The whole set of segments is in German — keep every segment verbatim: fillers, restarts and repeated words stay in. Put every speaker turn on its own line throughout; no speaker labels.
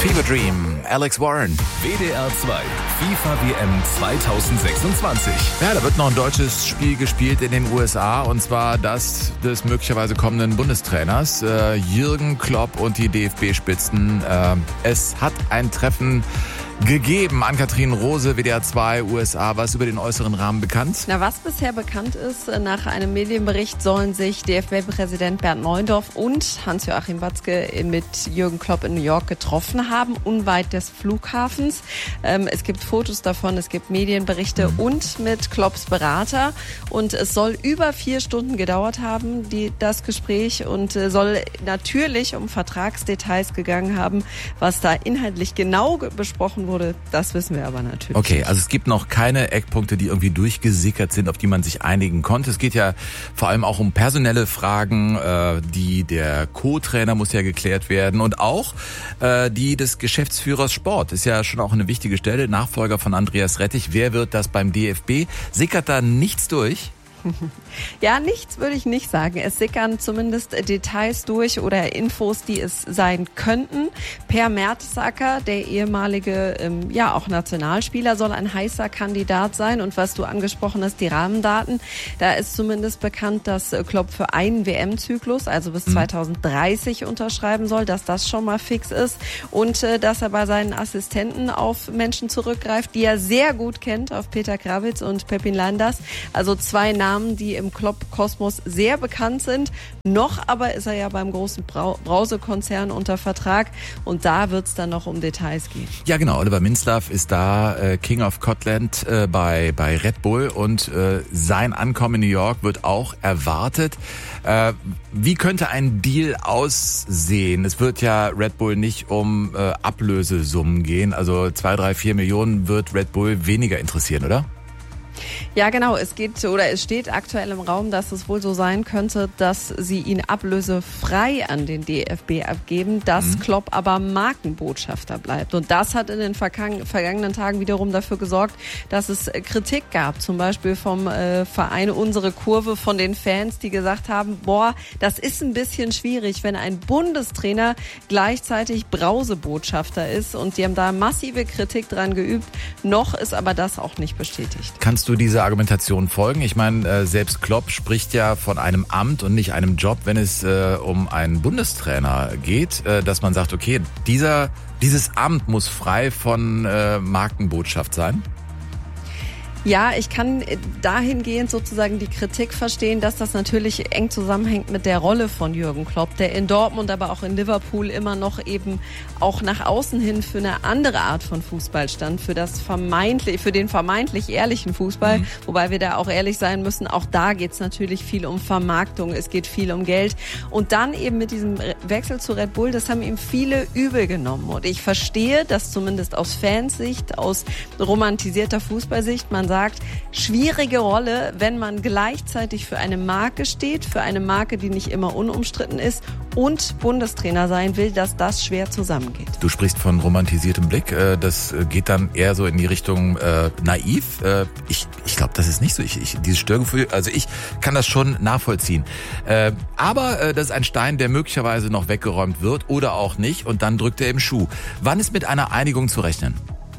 Fever Dream, Alex Warren.
W D R zwei, FIFA W M zweitausendsechsundzwanzig.
Ja, da wird noch ein deutsches Spiel gespielt in den U S A, und zwar das des möglicherweise kommenden Bundestrainers äh, Jürgen Klopp und die D F B-Spitzen. Äh, es hat ein Treffen gegeben. Ann-Kathrin Rose, W D R zwei, U S A. Was über den äußeren Rahmen bekannt?
Na, was bisher bekannt ist, nach einem Medienbericht sollen sich D F B-Präsident Bernd Neuendorf und Hans-Joachim Watzke mit Jürgen Klopp in New York getroffen haben, unweit des Flughafens. Ähm, es gibt Fotos davon, es gibt Medienberichte mhm. und mit Klopps Berater. Und es soll über vier Stunden gedauert haben, die, das Gespräch, und äh, soll natürlich um Vertragsdetails gegangen haben. Was da inhaltlich genau besprochen wurde, das wissen wir aber natürlich.
Okay, also es gibt noch keine Eckpunkte, die irgendwie durchgesickert sind, auf die man sich einigen konnte. Es geht ja vor allem auch um personelle Fragen, äh, die der Co-Trainer muss ja geklärt werden, und auch äh, die des Geschäftsführers Sport. Ist ja schon auch eine wichtige Stelle, Nachfolger von Andreas Rettich. Wer wird das beim D F B? Sickert da nichts durch?
Ja, nichts würde ich nicht sagen. Es sickern zumindest Details durch oder Infos, die es sein könnten. Per Mertesacker, der ehemalige, ähm, ja auch Nationalspieler, soll ein heißer Kandidat sein. Und was du angesprochen hast, die Rahmendaten, da ist zumindest bekannt, dass Klopp für einen W M-Zyklus, also bis mhm. zweitausenddreißig, unterschreiben soll, dass das schon mal fix ist, und äh, dass er bei seinen Assistenten auf Menschen zurückgreift, die er sehr gut kennt, auf Peter Krawietz und Pepin Lijnders. Also zwei Namen, die im Klopp-Kosmos sehr bekannt sind. Noch aber ist er ja beim großen Brau- Brause-Konzern unter Vertrag, und da wird es dann noch um Details gehen.
Ja, genau. Oliver Minzlaff ist da, äh, King of Scotland äh, bei, bei Red Bull, und äh, sein Ankommen in New York wird auch erwartet. Äh, wie könnte ein Deal aussehen? Es wird ja Red Bull nicht um äh, Ablösesummen gehen. Also zwei, drei, vier Millionen wird Red Bull weniger interessieren, oder?
Ja, genau. Es geht oder es steht aktuell im Raum, dass es wohl so sein könnte, dass sie ihn ablösefrei an den D F B abgeben, dass mhm. Klopp aber Markenbotschafter bleibt. Und das hat in den vergangenen Tagen wiederum dafür gesorgt, dass es Kritik gab, zum Beispiel vom äh, Verein Unsere Kurve, von den Fans, die gesagt haben, boah, das ist ein bisschen schwierig, wenn ein Bundestrainer gleichzeitig Brausebotschafter ist. Und die haben da massive Kritik dran geübt. Noch ist aber das auch nicht bestätigt.
Kannst du dieser Argumentation folgen? Ich meine, äh, selbst Klopp spricht ja von einem Amt und nicht einem Job, wenn es äh, um einen Bundestrainer geht, äh, dass man sagt, okay, dieser, dieses Amt muss frei von äh, Markenbotschaft sein?
Ja, ich kann dahingehend sozusagen die Kritik verstehen, dass das natürlich eng zusammenhängt mit der Rolle von Jürgen Klopp, der in Dortmund, aber auch in Liverpool immer noch eben auch nach außen hin für eine andere Art von Fußball stand, für das vermeintlich, für den vermeintlich ehrlichen Fußball, mhm. wobei wir da auch ehrlich sein müssen, auch da geht's natürlich viel um Vermarktung, es geht viel um Geld, und dann eben mit diesem Wechsel zu Red Bull, das haben ihm viele übel genommen, und ich verstehe, dass zumindest aus Fansicht, aus romantisierter Fußballsicht, man sagt, schwierige Rolle, wenn man gleichzeitig für eine Marke steht, für eine Marke, die nicht immer unumstritten ist, und Bundestrainer sein will, dass das schwer zusammengeht.
Du sprichst von romantisiertem Blick, das geht dann eher so in die Richtung äh, naiv. Äh, ich ich glaube, das ist nicht so. Ich, ich, dieses Störgefühl, also ich kann das schon nachvollziehen. Äh, aber äh, das ist ein Stein, der möglicherweise noch weggeräumt wird oder auch nicht, und dann drückt er im Schuh. Wann ist mit einer Einigung zu rechnen?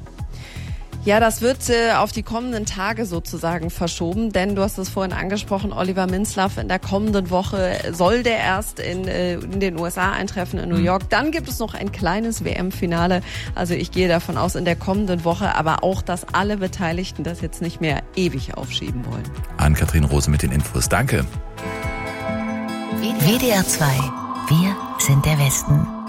Ja, das wird äh, auf die kommenden Tage sozusagen verschoben, denn du hast es vorhin angesprochen, Oliver Minzlaff, in der kommenden Woche soll der erst in, äh, in den U S A eintreffen, in New York. Dann gibt es noch ein kleines W M-Finale. Also ich gehe davon aus, in der kommenden Woche, aber auch, dass alle Beteiligten das jetzt nicht mehr ewig aufschieben wollen.
Ann-Kathrin Rose mit den Infos. Danke.
W D R zwei. Wir sind der Westen.